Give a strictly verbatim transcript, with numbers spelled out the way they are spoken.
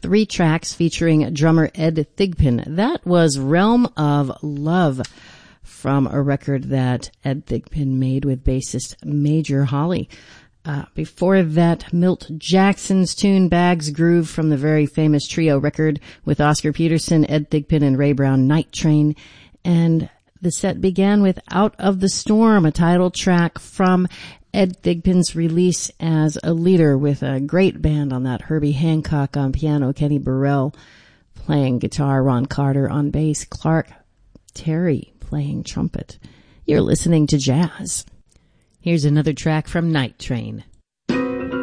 three tracks featuring drummer Ed Thigpen. That was Realm of Love from a record that Ed Thigpen made with bassist Major Holly. Uh, before that, Milt Jackson's tune Bag's Groove from the very famous trio record with Oscar Peterson, Ed Thigpen, and Ray Brown, Night Train. And the set began with Out of the Storm, a title track from Ed Thigpen's release as a leader with a great band on that. Herbie Hancock on piano, Kenny Burrell playing guitar, Ron Carter on bass, Clark Terry playing trumpet. You're listening to jazz. Here's another track from Night Train.